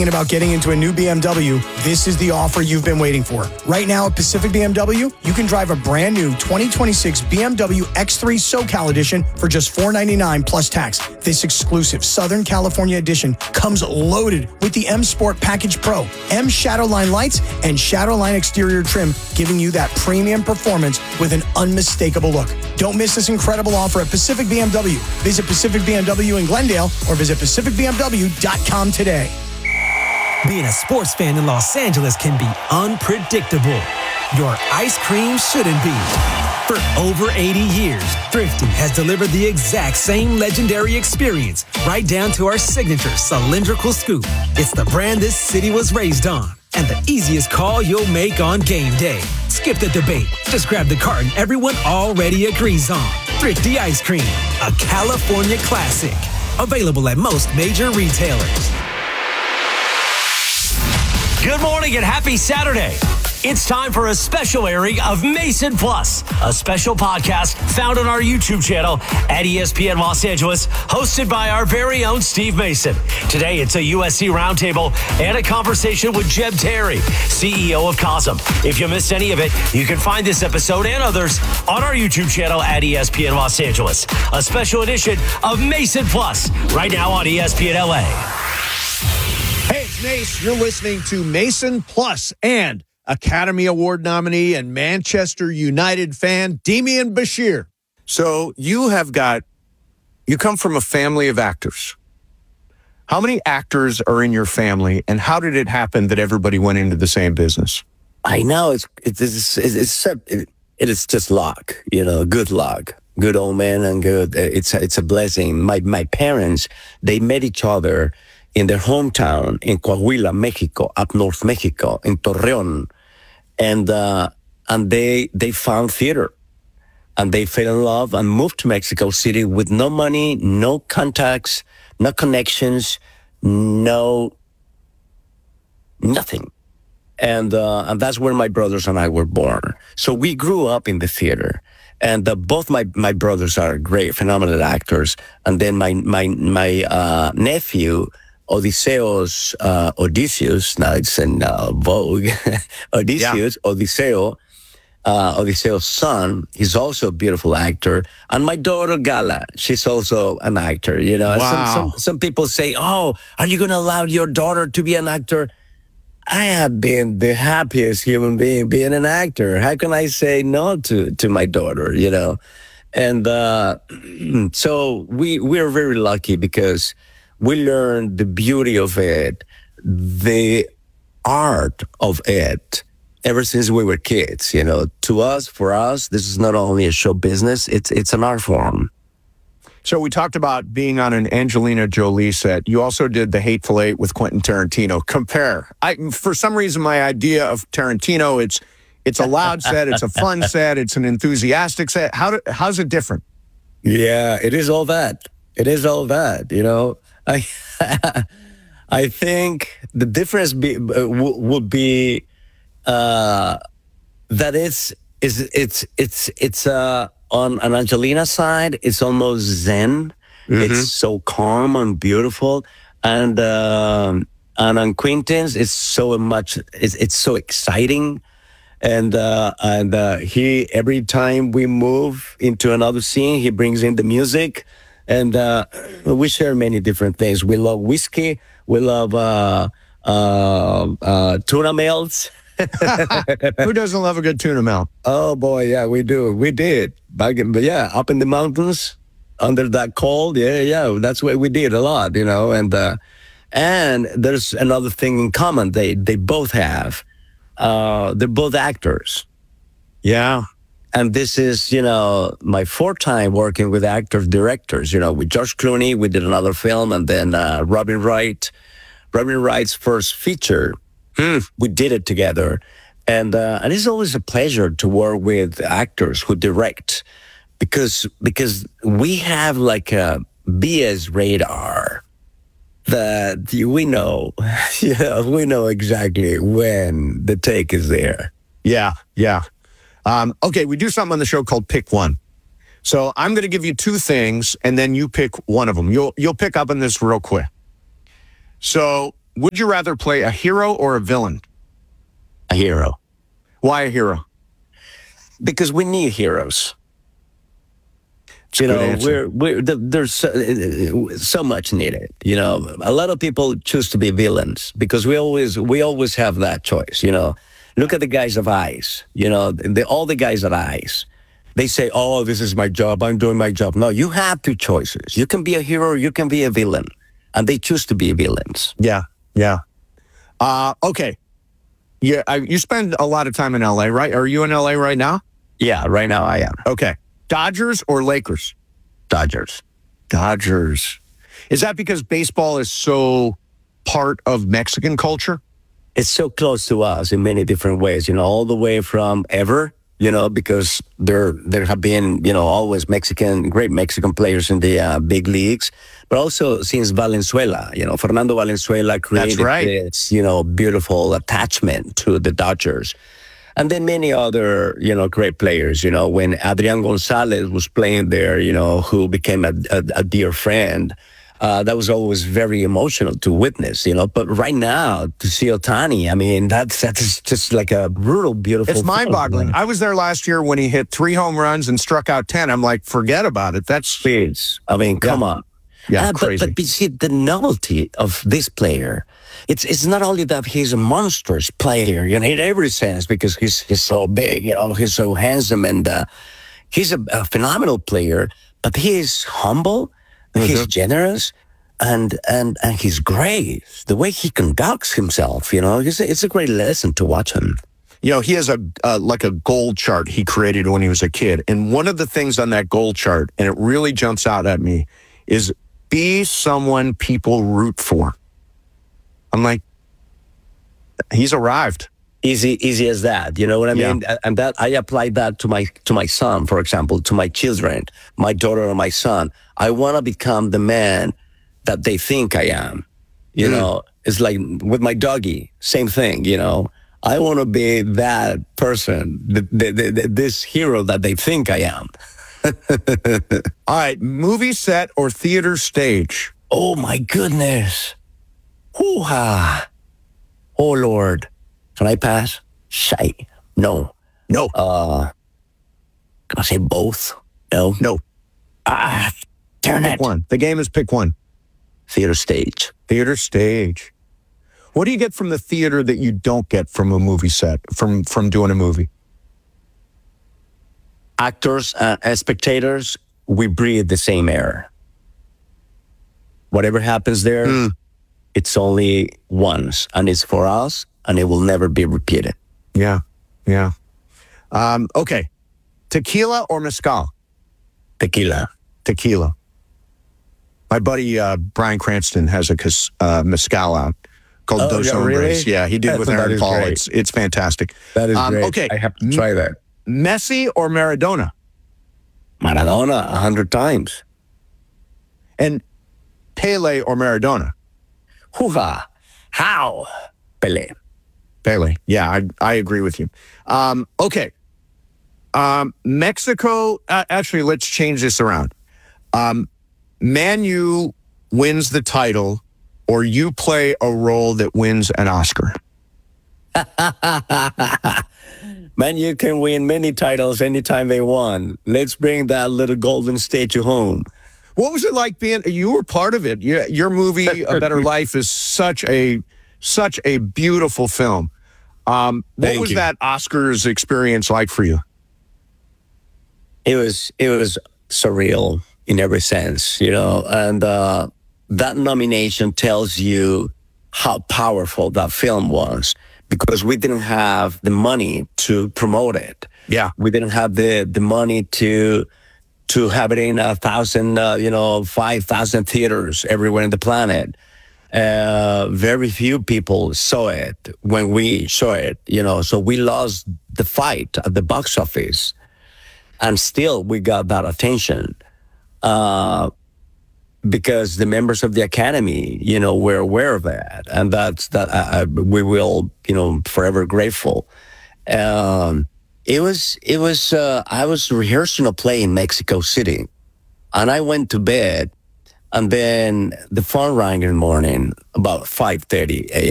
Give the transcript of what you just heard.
About getting into a new BMW, this is the offer you've been waiting for. Right now at Pacific BMW, you can drive a brand new 2026 BMW X3 SoCal Edition for just $499 plus tax. This exclusive Southern California edition comes loaded with the M Sport Package Pro, M Shadowline lights, and Shadowline exterior trim, giving you that premium performance with an unmistakable look. Don't miss this incredible offer at Pacific BMW. Visit Pacific BMW in Glendale or visit pacificbmw.com today. Being a sports fan in Los Angeles can be unpredictable. Your ice cream shouldn't be. For over 80 years, Thrifty has delivered the exact same legendary experience, right down to our signature cylindrical scoop. It's the brand this city was raised on, and the easiest call you'll make on game day. Skip the debate. Just grab the carton everyone already agrees on. Thrifty Ice Cream, a California classic. Available at most major retailers. Good morning and happy Saturday. It's time for a special airing of Mason Plus, a special podcast found on our YouTube channel at ESPN Los Angeles, hosted by our very own Steve Mason. Today, it's a USC roundtable and a conversation with Jeb Terry, CEO of Cosm. If you missed any of it, you can find this episode and others on our YouTube channel at ESPN Los Angeles. A special edition of Mason Plus, right now on ESPN LA. Hey, it's Mace. You're listening to Mason Plus and Academy Award nominee and Manchester United fan, Demian Bashir. So you come from a family of actors. How many actors are in your family, and how did it happen that everybody went into the same business? I know it is just luck, good luck. Good old man and good. It's a blessing. My parents, they met each other in their hometown in Coahuila, Mexico, up north Mexico, in Torreon. And they found theater. And they fell in love and moved to Mexico City with no money, no contacts, no connections, nothing. And that's where my brothers and I were born. So we grew up in the theater. And both my brothers are great, phenomenal actors. And then my nephew, Odysseus, now it's in vogue. Odysseus' son, he's also a beautiful actor. And my daughter, Gala, she's also an actor, Wow. Some people say, oh, are you going to allow your daughter to be an actor? I have been the happiest human being being an actor. How can I say no to my daughter, And so we're very lucky because we learned the beauty of it, the art of it, ever since we were kids. For us, this is not only a show business; it's an art form. So we talked about being on an Angelina Jolie set. You also did The Hateful Eight with Quentin Tarantino. Compare. For some reason, my idea of Tarantino, it's a loud set, it's a fun set, it's an enthusiastic set. How's it different? Yeah, it is all that. I think the difference would be that it's on an Angelina side, it's almost zen. Mm-hmm. It's so calm and beautiful, and on Quentin's, it's so much. It's so exciting, and he every time we move into another scene, he brings in the music. And we share many different things. We love whiskey. We love tuna melts. Who doesn't love a good tuna melt? Oh, boy, yeah, we do. We did. Up in the mountains, under that cold. Yeah, that's what we did a lot, And there's another thing in common they both have. They're both actors. Yeah. And this is, my fourth time working with actors, directors. With George Clooney, we did another film, and then Robin Wright's first feature, we did it together. And it's always a pleasure to work with actors who direct, because we have like a BS radar that we know, we know exactly when the take is there. Yeah. Okay, we do something on the show called Pick One. So I'm going to give you two things, and then you pick one of them. You'll pick up on this real quick. So would you rather play a hero or a villain? A hero. Why a hero? Because we need heroes. That's a good answer. There's so much needed. You know, a lot of people choose to be villains because we always have that choice. You know, look at the guys of ICE. You know, all the guys at ICE. They say, "Oh, this is my job. I'm doing my job." No, you have two choices. You can be a hero, or you can be a villain, and they choose to be villains. Yeah. Okay. Yeah, you spend a lot of time in LA, right? Are you in LA right now? Yeah, right now I am. Okay. Dodgers or Lakers? Dodgers. Dodgers. Is that because baseball is so part of Mexican culture? It's so close to us in many different ways, you know, all the way from ever, you know, because there have been, you know, always great Mexican players in the big leagues, but also since Valenzuela, you know, Fernando Valenzuela created this, you know, beautiful attachment to the Dodgers. And then many other, you know, great players, you know, when Adrian Gonzalez was playing there, you know, who became a dear friend, that was always very emotional to witness, you know. But right now, to see Ohtani, I mean, that's just like a brutal, beautiful. It's mind-boggling. I was there last year when he hit 3 home runs and struck out 10. I'm like, forget about it. Please. I mean, come on. Yeah, crazy. But you see, the novelty of this player, it's not only that he's a monstrous player, you know, in every sense, because he's so big, you know, he's so handsome, and he's a phenomenal player, but he is humble, he's generous, and he's great. The way he conducts himself, you know, it's a great lesson to watch him. You know, he has like a goal chart he created when he was a kid. And one of the things on that goal chart, and it really jumps out at me, is be someone people root for. I'm like, he's arrived. Easy as that. You know what I mean? And that I applied that to my son, for example, to my children, my daughter and my son. I want to become the man that they think I am. You know, it's like with my doggy, same thing, you know. I want to be that person, this hero that they think I am. All right, movie set or theater stage? Oh, my goodness. Hoo-ha. Oh, Lord. Can I pass? Say. No. No. Can I say both? No. No. Darn it. Pick one. The game is pick one. Theater stage. Theater stage. What do you get from the theater that you don't get from a movie set, from doing a movie? Actors and spectators, we breathe the same air. Whatever happens there, it's only once, and it's for us, and it will never be repeated. Yeah. Okay. Tequila or mezcal? Tequila. My buddy Brian Cranston has a mezcal out called Dos Hombres. Really? Yeah, he did with Aaron Paul. It's fantastic. That is great. Okay. I have to try that. Messi or Maradona? Maradona, 100 times. And Pele or Maradona? Hoo-ha. How? Pele. Yeah, I agree with you. Okay. Mexico, actually, let's change this around. Man U wins the title, or you play a role that wins an Oscar? Man, you can win many titles anytime they want. Let's bring that little golden statue home. What was it like being? You were part of it. Your movie, A Better Life, is such a beautiful film. What was that Oscars experience like for you? It was surreal in every sense, you know, and that nomination tells you how powerful that film was, because we didn't have the money to promote it. Yeah. We didn't have the money to have it in 5,000 theaters everywhere in the planet. Very few people saw it when we saw it, you know, so we lost the fight at the box office, and still we got that attention. Because the members of the Academy, you know, were aware of that, and we will, you know, forever grateful. It was. I was rehearsing a play in Mexico City, and I went to bed And then the phone rang in the morning about 5:30 a.m.